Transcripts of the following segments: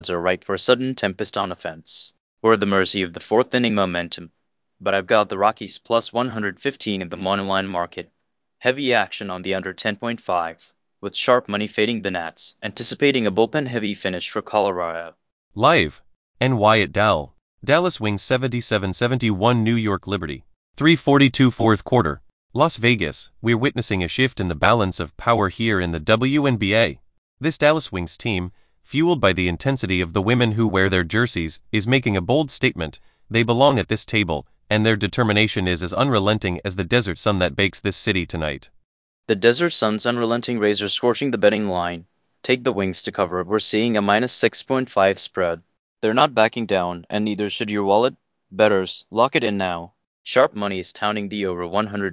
are ripe for a sudden tempest on offense. We're at the mercy of the fourth inning momentum, but I've got the Rockies plus 115 in the monoline market. Heavy action on the under 10.5, with sharp money fading the Nats, anticipating a bullpen-heavy finish for Colorado. Live. NY at Dal. Dallas Wings 77-71 New York Liberty. 3:42 fourth quarter. Las Vegas, we're witnessing a shift in the balance of power here in the WNBA. This Dallas Wings team, fueled by the intensity of the women who wear their jerseys, is making a bold statement. They belong at this table, and their determination is as unrelenting as the desert sun that bakes this city tonight. The desert sun's unrelenting rays are scorching the betting line. Take the Wings to cover. We're seeing a minus 6.5 spread. They're not backing down, and neither should your wallet. Bettors, lock it in now. Sharp money is touting the over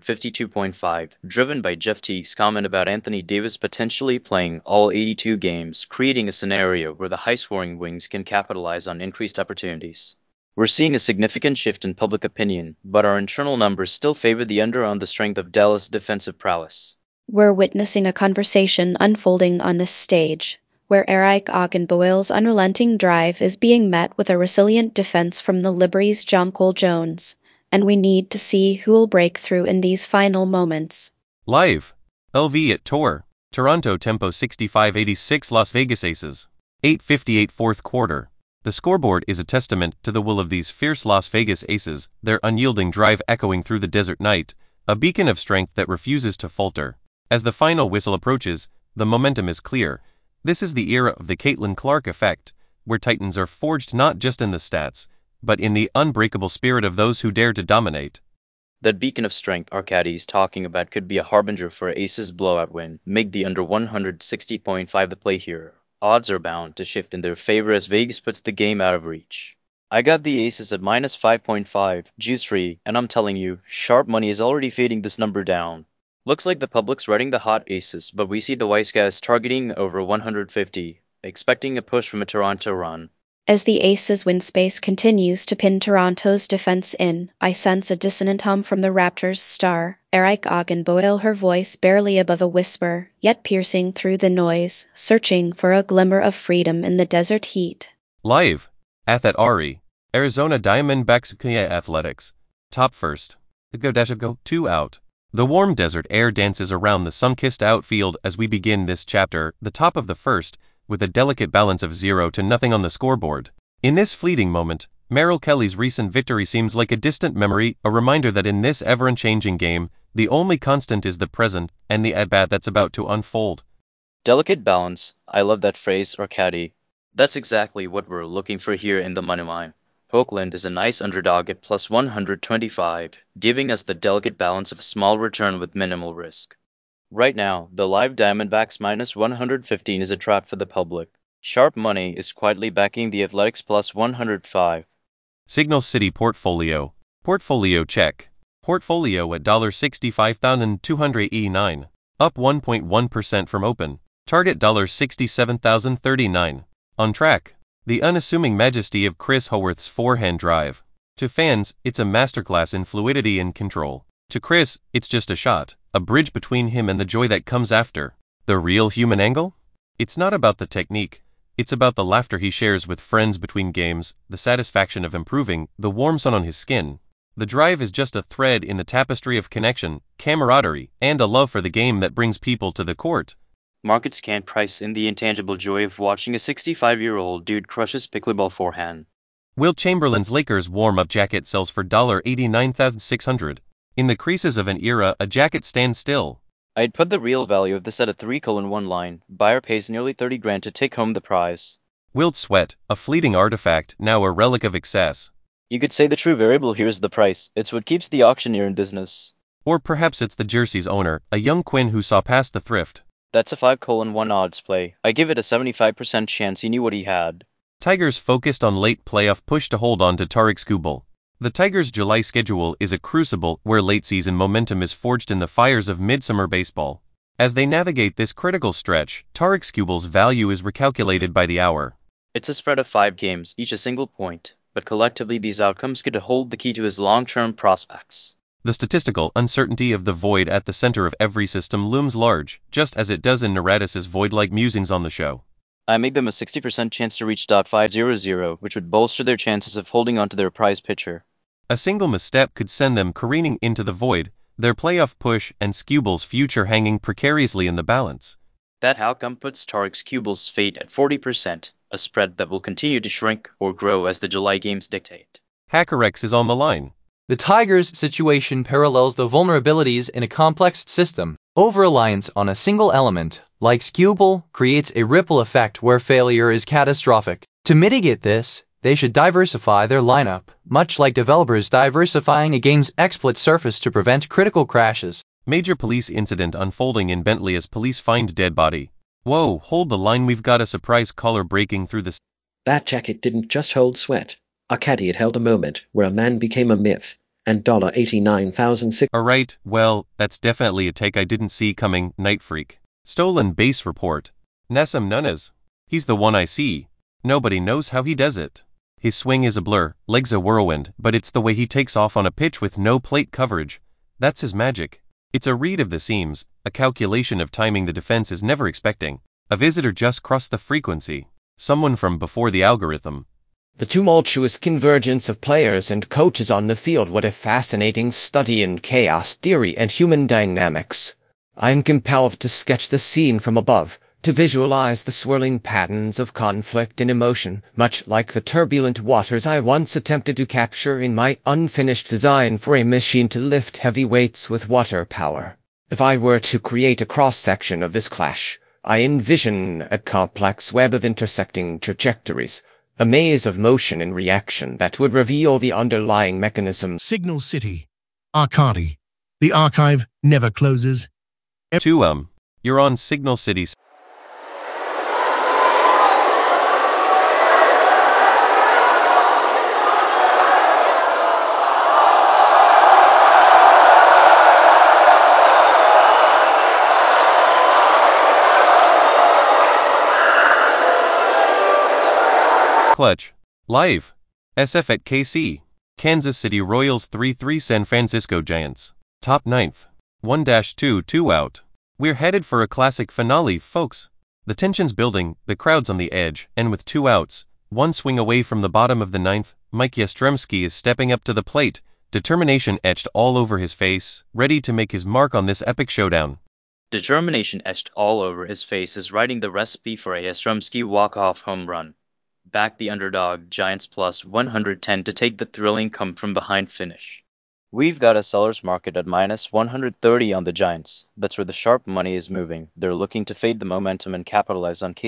152.5, driven by Jeff Teague's comment about Anthony Davis potentially playing all 82 games, creating a scenario where the high-scoring Wings can capitalize on increased opportunities. We're seeing a significant shift in public opinion, but our internal numbers still favor the under on the strength of Dallas' defensive prowess. We're witnessing a conversation unfolding on this stage, where Eric Ogunboyle's unrelenting drive is being met with a resilient defense from the Liberty's Jonquil Jones, and we need to see who'll break through in these final moments. Live. LV at Tor. Toronto tempo 65-86 Las Vegas Aces. 8:58 fourth quarter. The scoreboard is a testament to the will of these fierce Las Vegas Aces, their unyielding drive echoing through the desert night, a beacon of strength that refuses to falter. As the final whistle approaches, the momentum is clear. This is the era of the Caitlin Clark effect, where Titans are forged not just in the stats, but in the unbreakable spirit of those who dare to dominate. That beacon of strength Arcadi's talking about could be a harbinger for Aces' blowout win. Make the under 160.5 the play here. Odds are bound to shift in their favor as Vegas puts the game out of reach. I got the Aces at minus 5.5, juice free, and I'm telling you, sharp money is already fading this number down. Looks like the public's riding the hot Aces, but we see the Wise guys targeting over 150, expecting a push from a Toronto run. As the Aces win space continues to pin Toronto's defense in, I sense a dissonant hum from the Raptors' star, Eric Ogunboyle, her voice barely above a whisper, yet piercing through the noise, searching for a glimmer of freedom in the desert heat. Live. Athat Ari. Arizona Diamondbacks Athletics. Top first. Go 2 out. The warm desert air dances around the sun-kissed outfield as we begin this chapter, the top of the first, with a delicate balance of 0-0 on the scoreboard. In this fleeting moment, Merrill Kelly's recent victory seems like a distant memory, a reminder that in this ever-changing game, the only constant is the present and the at-bat that's about to unfold. Delicate balance, I love that phrase, Arcadi. That's exactly what we're looking for here in the moneyline. Oakland is a nice underdog at plus 125, giving us the delicate balance of a small return with minimal risk. Right now, the live Diamondbacks minus 115 is a trap for the public. Sharp money is quietly backing the Athletics plus 105. Signal City Portfolio. Portfolio check. Portfolio at $65,289. Up 1.1% from open. Target $67,039. On track. The unassuming majesty of Chris Haworth's forehand drive. To fans, it's a masterclass in fluidity and control. To Chris, it's just a shot, a bridge between him and the joy that comes after. The real human angle? It's not about the technique. It's about the laughter he shares with friends between games, the satisfaction of improving, the warm sun on his skin. The drive is just a thread in the tapestry of connection, camaraderie, and a love for the game that brings people to the court. Markets can't price in the intangible joy of watching a 65-year-old dude crush his pickleball forehand. Wilt Chamberlain's Lakers warm-up jacket sells for $89,600. In the creases of an era, a jacket stands still. I'd put the real value of this at a 3:1 line. Buyer pays nearly $30,000 to take home the prize. Wilt sweat, a fleeting artifact, now a relic of excess. You could say the true variable here is the price. It's what keeps the auctioneer in business. Or perhaps it's the jersey's owner, a young Quinn who saw past the thrift. That's a 5:1 odds play. I give it a 75% chance he knew what he had. Tigers focused on late playoff push to hold on to Tarik Skubal. The Tigers' July schedule is a crucible where late-season momentum is forged in the fires of midsummer baseball. As they navigate this critical stretch, Tarik Skubal's value is recalculated by the hour. It's a spread of 5 games, each a single point, but collectively these outcomes could hold the key to his long-term prospects. The statistical uncertainty of the void at the center of every system looms large, just as it does in Naradis' void-like musings on the show. I made them a 60% chance to reach .500, which would bolster their chances of holding onto their prize pitcher. A single misstep could send them careening into the void, their playoff push and Skubel's future hanging precariously in the balance. That outcome puts Tarek Skubel's fate at 40%, a spread that will continue to shrink or grow as the July games dictate. HackerX is on the line. The Tigers' situation parallels the vulnerabilities in a complex system. Over-reliance on a single element, like Skubel, creates a ripple effect where failure is catastrophic. To mitigate this, they should diversify their lineup, much like developers diversifying a game's exploit surface to prevent critical crashes. Major police incident unfolding in Bentley as police find dead body. Whoa, hold the line, we've got a surprise caller breaking through the... That jacket didn't just hold sweat. Arcady, it held a moment where a man became a myth, and $89,006. Alright, well, that's definitely a take I didn't see coming, Night Freak. Stolen base report. Nassim Nunez. He's the one I see. Nobody knows how he does it. His swing is a blur, legs a whirlwind, but it's the way he takes off on a pitch with no plate coverage. That's his magic. It's a read of the seams, a calculation of timing the defense is never expecting. A visitor just crossed the frequency. Someone from before the algorithm. The tumultuous convergence of players and coaches on the field, what a fascinating study in chaos theory and human dynamics. I am compelled to sketch the scene from above, to visualize the swirling patterns of conflict and emotion, much like the turbulent waters I once attempted to capture in my unfinished design for a machine to lift heavy weights with water power. If I were to create a cross-section of this clash, I envision a complex web of intersecting trajectories, a maze of motion and reaction that would reveal the underlying mechanism. Signal City. Arcady. The archive never closes. You're on Signal City. Clutch. Live. SF at KC. Kansas City Royals 3-3 San Francisco Giants. Top 9th. 1-2 2 out. We're headed for a classic finale, folks. The tension's building, the crowd's on the edge, and with 2 outs, 1 swing away from the bottom of the 9th, Mike Yastrzemski is stepping up to the plate, determination etched all over his face, ready to make his mark on this epic showdown. Determination etched all over his face is writing the recipe for a Yastrzemski walk-off home run. Back the underdog, Giants plus 110 to take the thrilling come-from-behind finish. We've got a seller's market at minus 130 on the Giants. That's where the sharp money is moving. They're looking to fade the momentum and capitalize on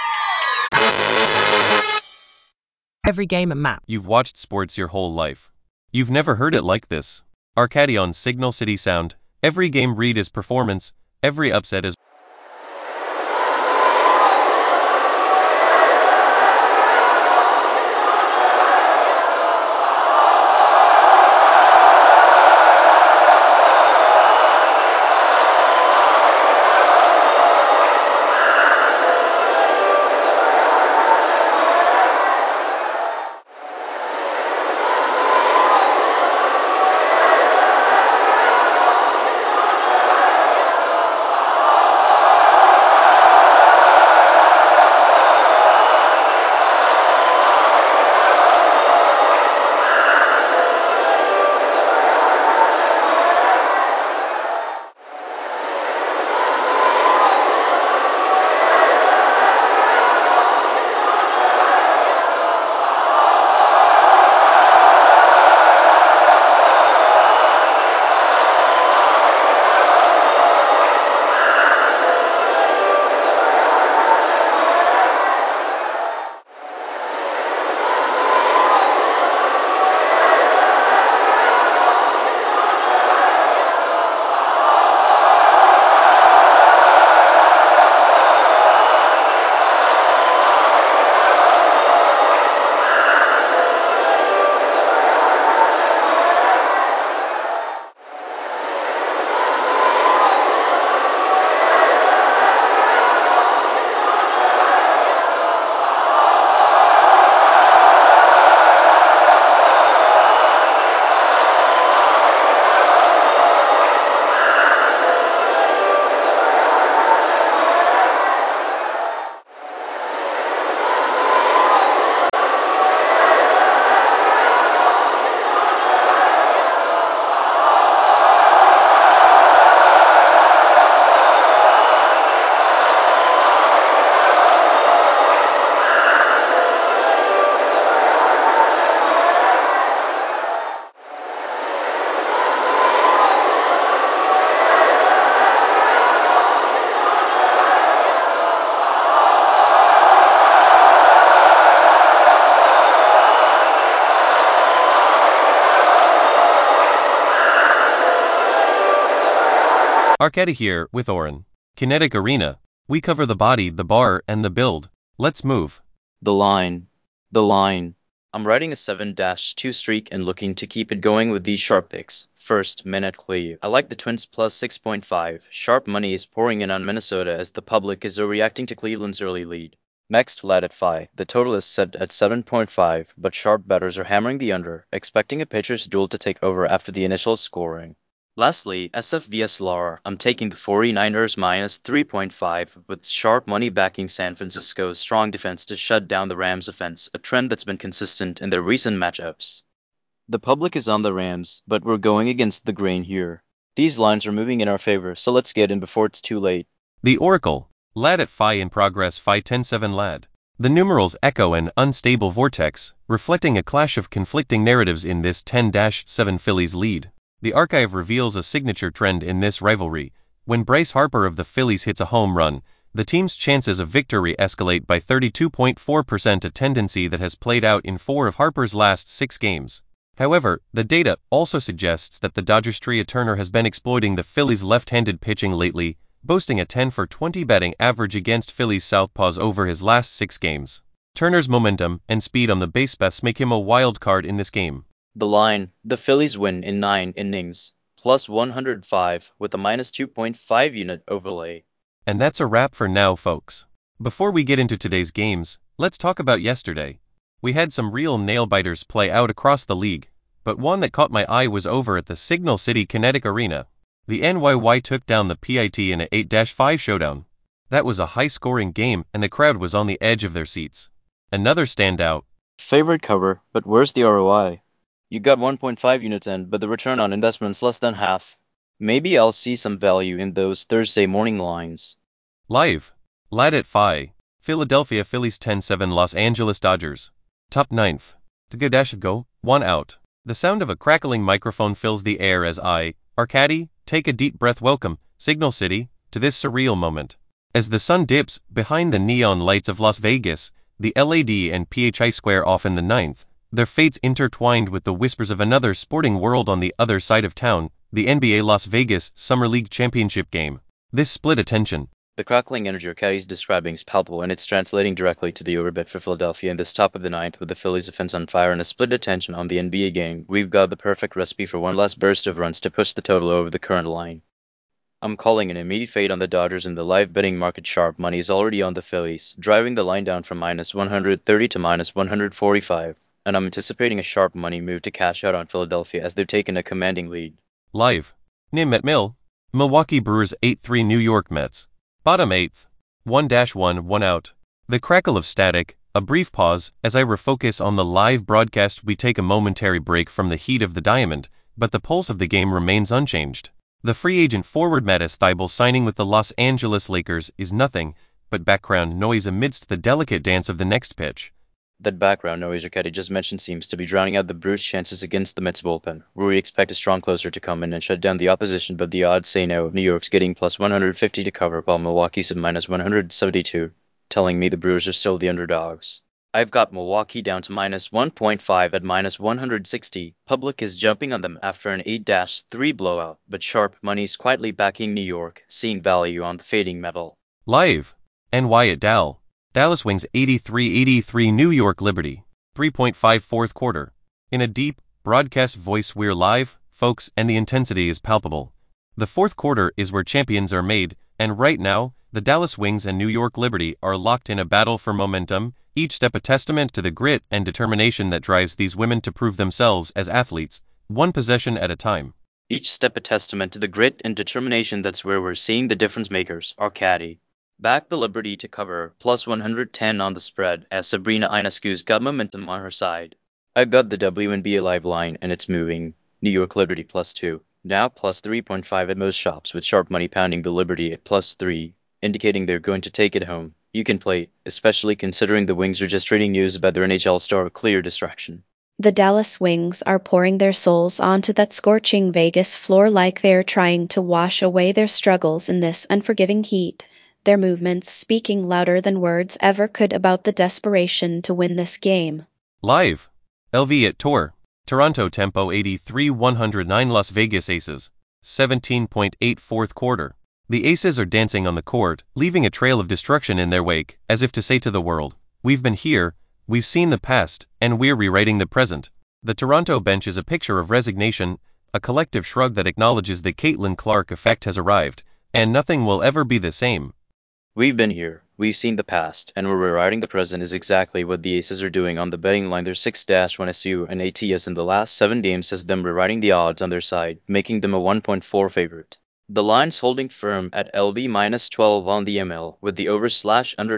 every game a map. You've watched sports your whole life. You've never heard it like this. Arcady on Signal City Sound. Every game read is performance. Every upset is... Arcady here with Oren. Kinetic Arena. We cover the body, the bar, and the build. Let's move. The line. The line. I'm riding a 7-2 streak and looking to keep it going with these sharp picks. First, Minute Cleve. I like the Twins plus 6.5. Sharp money is pouring in on Minnesota as the public is reacting to Cleveland's early lead. Next, Lat at Phi. The total is set at 7.5, but sharp bettors are hammering the under, expecting a pitcher's duel to take over after the initial scoring. Lastly, SF vs LAR. I'm taking the 49ers minus 3.5 with sharp money backing San Francisco's strong defense to shut down the Rams' offense, a trend that's been consistent in their recent matchups. The public is on the Rams, but we're going against the grain here. These lines are moving in our favor, so let's get in before it's too late. The Oracle. Lad at Phi in progress Phi 10-7 Lad. The numerals echo an unstable vortex, reflecting a clash of conflicting narratives in this 10-7 Phillies lead. The archive reveals a signature trend in this rivalry. When Bryce Harper of the Phillies hits a home run, the team's chances of victory escalate by 32.4%, a tendency that has played out in 4 of Harper's last 6 games. However, the data also suggests that the Dodgers' Trea Turner has been exploiting the Phillies' left-handed pitching lately, boasting a 10-for-20 batting average against Phillies southpaws over his last 6 games. Turner's momentum and speed on the base paths make him a wild card in this game. The line. The Phillies win in 9 innings, plus 105, with a minus 2.5 unit overlay. And that's a wrap for now, folks. Before we get into today's games, let's talk about yesterday. We had some real nail-biters play out across the league, but one that caught my eye was over at the Signal City Kinetic Arena. The NYY took down the PIT in an 8-5 showdown. That was a high-scoring game and the crowd was on the edge of their seats. Another standout. Favorite cover, but where's the ROI? You got 1.5 units in, but the return on investment's less than half. Maybe I'll see some value in those Thursday morning lines. Live. Lad at Phi. Philadelphia Phillies 10-7 Los Angeles Dodgers. Top 9th. To go, 1 out. The sound of a crackling microphone fills the air as I, Arcady, take a deep breath. Welcome, Signal City, to this surreal moment. As the sun dips behind the neon lights of Las Vegas, the LAD and PHI square off in the 9th, their fates intertwined with the whispers of another sporting world on the other side of town, the NBA Las Vegas Summer League Championship game. This split attention. The crackling energy Arcady's describing is palpable, and it's translating directly to the overbet for Philadelphia in this top of the 9th with the Phillies offense on fire and a split attention on the NBA game. We've got the perfect recipe for one last burst of runs to push the total over the current line. I'm calling an immediate fade on the Dodgers, and the live betting market sharp money is already on the Phillies, driving the line down from minus 130 to minus 145. And I'm anticipating a sharp money move to cash out on Philadelphia as they've taken a commanding lead. Live. Nim at Mill. Milwaukee Brewers 8-3 New York Mets. Bottom 8th. 1-1, 1 out. The crackle of static, a brief pause, as I refocus on the live broadcast. We take a momentary break from the heat of the diamond, but the pulse of the game remains unchanged. The free agent forward Mattis Thybulle signing with the Los Angeles Lakers is nothing but background noise amidst the delicate dance of the next pitch. That background noise Arcady just mentioned seems to be drowning out the Brewers' chances against the Mets bullpen, where we expect a strong closer to come in and shut down the opposition, but the odds say no. New York's getting plus 150 to cover, while Milwaukee's at minus 172, telling me the Brewers are still the underdogs. I've got Milwaukee down to minus 1.5 at minus 160. Public is jumping on them after an 8-3 blowout, but sharp money's quietly backing New York, seeing value on the fading metal. Live. NY at Dal. Dallas Wings 83-83 New York Liberty. 3.5 fourth quarter. In a deep, broadcast voice, we're live, folks, and the intensity is palpable. The fourth quarter is where champions are made, and right now, the Dallas Wings and New York Liberty are locked in a battle for momentum, each step a testament to the grit and determination that drives these women to prove themselves as athletes, one possession at a time. Each step a testament to the grit and determination. That's where we're seeing the difference makers, Arcady. Back the Liberty to cover, plus 110 on the spread, as Sabrina Ionescu's got momentum on her side. I've got the WNBA live line, and it's moving. New York Liberty plus 2. Now plus 3.5 at most shops, with sharp money pounding the Liberty at plus 3, indicating they're going to take it home. You can play, especially considering the Wings are just trading news about their NHL star, a clear distraction. The Dallas Wings are pouring their souls onto that scorching Vegas floor like they're trying to wash away their struggles in this unforgiving heat. Their movements speaking louder than words ever could about the desperation to win this game. Live. LV at Tor. Toronto tempo 83-109 Las Vegas Aces. 17.8 fourth quarter. The aces are dancing on the court, leaving a trail of destruction in their wake, as if to say to the world, we've been here, we've seen the past, and we're rewriting the present. The Toronto bench is a picture of resignation, a collective shrug that acknowledges the Caitlin Clark effect has arrived, and nothing will ever be the same. We've been here, we've seen the past, and we're rewriting the present is exactly what the Aces are doing on the betting line. Their 6-1 SU and ATS in the last 7 games has them rewriting the odds on their side, making them a 1.4 favorite. The line's holding firm at LB minus 12 on the ML, with the over/under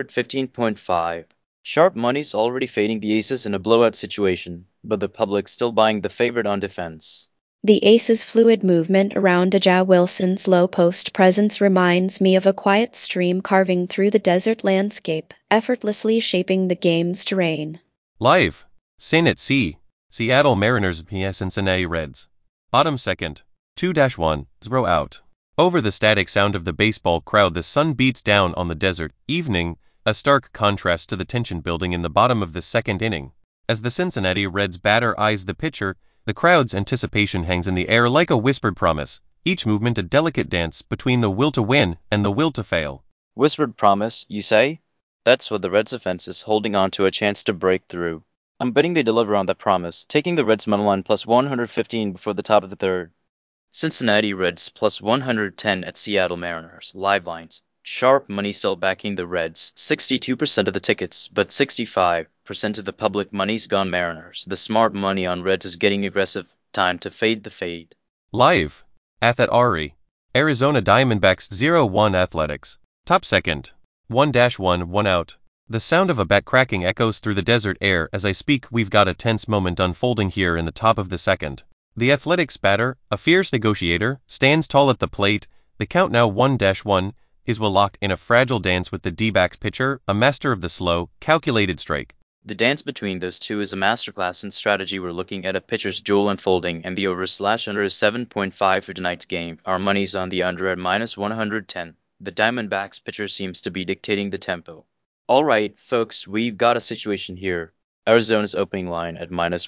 215.5. Sharp money's already fading the Aces in a blowout situation, but the public's still buying the favorite on defense. The Aces' fluid movement around A'ja Wilson's low post presence reminds me of a quiet stream carving through the desert landscape, effortlessly shaping the game's terrain. Live. Sin at Sea. Seattle Mariners vs Cincinnati Reds. Autumn 2nd. 2-1, 0 out. Over the static sound of the baseball crowd, the sun beats down on the desert evening, a stark contrast to the tension building in the bottom of the second inning. As the Cincinnati Reds batter eyes the pitcher, the crowd's anticipation hangs in the air like a whispered promise, each movement a delicate dance between the will to win and the will to fail. Whispered promise, you say? That's what the Reds' offense is, holding on to a chance to break through. I'm betting they deliver on that promise, taking the Reds' money line plus 115 before the top of the third. Cincinnati Reds plus 110 at Seattle Mariners, live lines. Sharp money still backing the Reds, 62% of the tickets, but 65% of the public money's gone Mariners. The smart money on Reds is getting aggressive. Time to fade the fade. Live. Athet Ari. Arizona Diamondbacks 0-1 Athletics. Top second. 1-1, 1 out. The sound of a bat cracking echoes through the desert air as I speak. We've got a tense moment unfolding here in the top of the second. The Athletics batter, a fierce negotiator, stands tall at the plate. The count now 1-1. His will locked in a fragile dance with the D-backs pitcher, a master of the slow, calculated strike. The dance between those two is a masterclass in strategy. We're looking at a pitcher's duel unfolding, and the over/under is 7.5 for tonight's game. Our money's on the under at minus 110. The Diamondbacks pitcher seems to be dictating the tempo. Alright, folks, we've got a situation here. Arizona's opening line at minus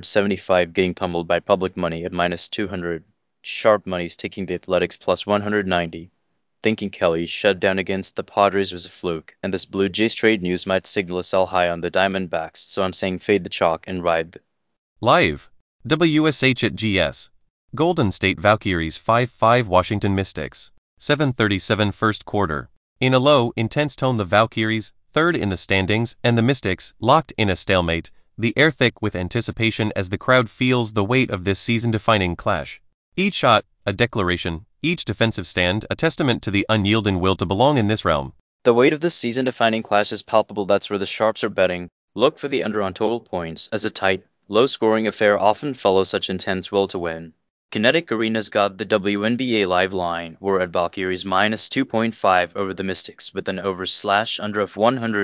175 getting pummeled by public money at minus 200. Sharp money's taking the Athletics plus 190. Thinking Kelly's shutdown against the Padres was a fluke, and this Blue Jays trade news might signal a sell high on the Diamondbacks, so I'm saying fade the chalk and ride the Live. WSH at GS. Golden State Valkyries 5-5 Washington Mystics. 7:37 first quarter. In a low, intense tone, the Valkyries, third in the standings, and the Mystics, locked in a stalemate, the air thick with anticipation as the crowd feels the weight of this season-defining clash. Each shot, a declaration, each defensive stand, a testament to the unyielding will to belong in this realm. The weight of this season-defining clash is palpable. That's where the sharps are betting. Look for the under on total points, as a tight, low-scoring affair often follows such intense will to win. Kinetic Arena's got the WNBA live line. We're at Valkyries minus 2.5 over the Mystics, with an over/under of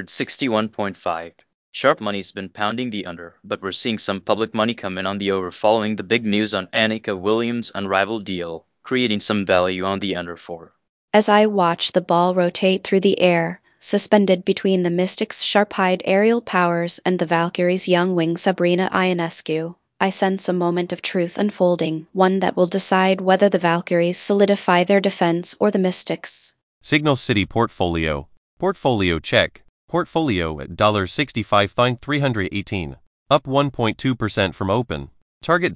161.5. Sharp money's been pounding the under, but we're seeing some public money come in on the over following the big news on Annika Williams' unrivaled deal, creating some value on the under for. As I watch the ball rotate through the air, suspended between the Mystics' sharp-eyed aerial powers and the Valkyries' young wing Sabrina Ionescu, I sense a moment of truth unfolding, one that will decide whether the Valkyries solidify their defense or the Mystics. Signal City Portfolio. Portfolio check. Portfolio at $65,318. Up 1.2% from open. Target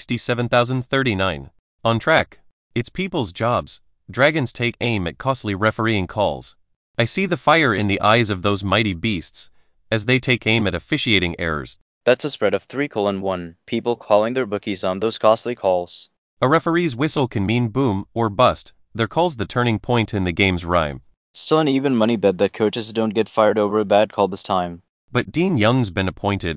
$67,039. On track. It's people's jobs. Dragons take aim at costly refereeing calls. I see the fire in the eyes of those mighty beasts as they take aim at officiating errors. That's a spread of 3:1. People calling their bookies on those costly calls. A referee's whistle can mean boom or bust. Their call's the turning point in the game's rhyme. Still an even money bet that coaches don't get fired over a bad call this time. But Dean Young's been appointed,